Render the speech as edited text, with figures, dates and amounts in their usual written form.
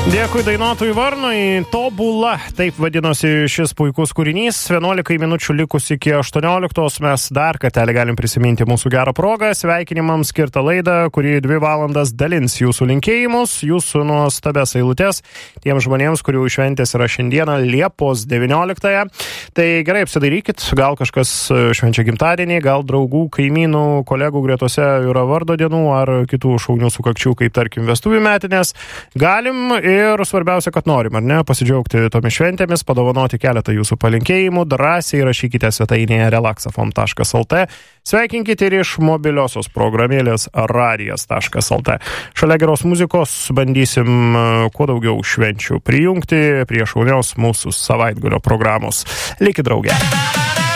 Dėkui dainuotojui Varnui. Tobula, taip vadinosi šis puikus kūrinys. 11 minučių likus iki 18. Mes dar kartelį galim prisiminti mūsų gerą progą. Sveikinimams skirtą laidą, kuri 2 valandas dalins jūsų linkėjimus, jūsų nuostabias eilutes tiems žmonėms, kurių šventės yra šiandieną Liepos 19. Tai gerai apsidairykit, gal kažkas švenčia gimtadienį, gal draugų, kaimynų, kolegų gretose yra vardo dienų ar kitų šaunių sukakčių, kaip tarkim vestuvių metinės. Galim ir svarbiausia, kad norim, ar ne, pasidžiaugti tomis šventėmis, padovanoti keletą jūsų palinkėjimų, drąsiai rašykite svetainėje relaxafm.lt, sveikinkite ir iš mobiliosios programėlės radijas.lt. Šalia geros muzikos bandysim kuo daugiau švenčių prijungti prie šaunios mūsų savaitgalio programos. Likit drauge.